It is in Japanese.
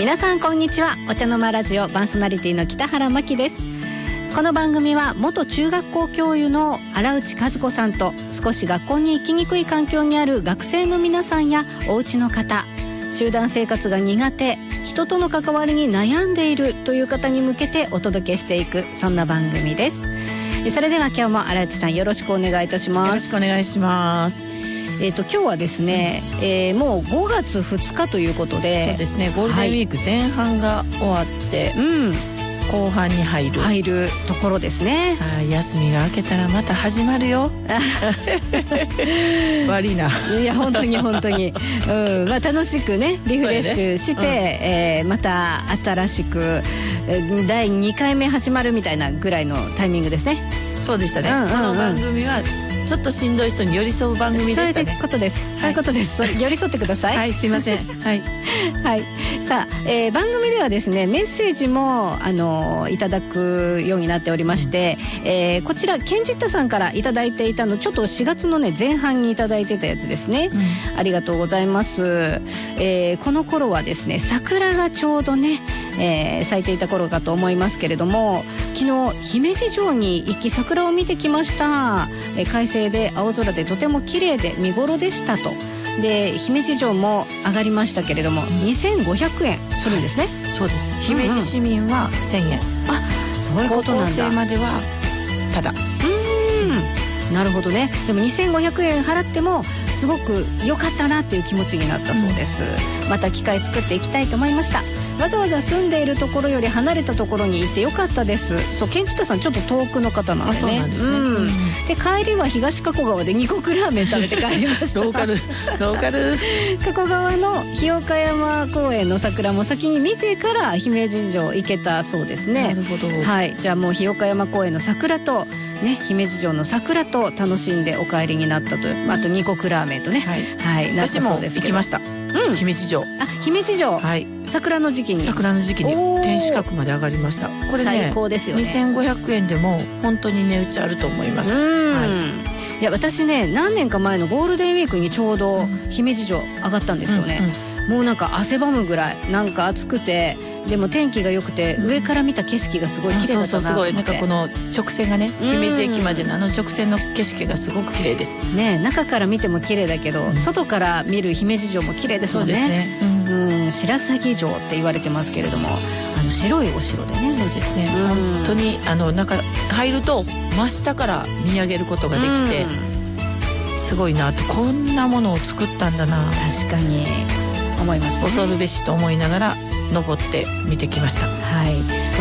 皆さんこんにちは。お茶の間ラジオパーソナリティの北原真希です。この番組は元中学校教諭の荒内和子さんと、少し学校に行きにくい環境にある学生の皆さんやお家の方、集団生活が苦手、人との関わりに悩んでいるという方に向けてお届けしていく、そんな番組です。それでは今日も荒内さんよろしくお願いいたします。 よろしくお願いします。 今日はですね、もう5月2日ということで、 そうですね、ゴールデンウィーク前半が終わって、後半に入るところですね。 休みが明けたらまた始まるよ。悪いな。 いや本当に、楽しくねリフレッシュして、また新しく第2回目始まるみたいなぐらいのタイミングですね。 そうでしたね、この番組はちょっとしんどい人に寄り添う番組でしたね。 そういうことです、そういうことです。寄り添ってください。 はい、すいません。はいはい、さあ、番組ではですねメッセージもいただくようになっておりまして、こちらケンジッタさんからいただいていたの、ちょっと4月のね前半にいただいてたやつですね、ありがとうございます。この頃はですね桜がちょうどね、咲いていた頃かと思いますけれども、昨日姫路城に行き桜を見てきました。快晴で青空でとても綺麗で見頃でしたと。で姫路城も上がりましたけれども2500円するんですね。 そうです。姫路市民は1000円、 そういうことなんだ。 高校生まではただ。 なるほどね。でも2500円払ってもすごく良かったなっていう気持ちになったそうです。また機会作っていきたいと思いました。わざわざ住んでいるところより離れたところに行ってよかったです。そう、ケンジッタさんちょっと遠くの方なんでね。 そうなんですね。 で帰りは東加古川で二国ラーメン食べて帰りました。 ローカル加古川の日岡山公園の桜も先に見てから姫路城行けたそうですね。 なるほど。 はい、じゃあもう日岡山公園の桜とね、姫路城の桜と楽しんでお帰りになったと。あと二国ラーメンとね、なったそうですけど。 私も行きました。姫路城。 姫路城。 はい。 桜の時期に天守閣まで上がりました。これね、 最高ですよね。 2500円でも本当に値打ちあると思います。 いや私ね何年か前のゴールデンウィークにちょうど姫路城上がったんですよね。もうなんか汗ばむぐらいなんか暑くて、でも天気が良くて上から見た景色がすごい綺麗だったなと思って。 なんかこの直線がね、姫路駅までの直線の景色がすごく綺麗ですね。中から見ても綺麗だけど、外から見る姫路城も綺麗ですもんね。そうですね。白鷺城って言われてますけれども、白いお城でね。 そうですね。本当に中入ると真下から見上げることができて、すごいなって、こんなものを作ったんだな。 確かに思いますね。 恐るべしと思いながら登って見てきました。 はい。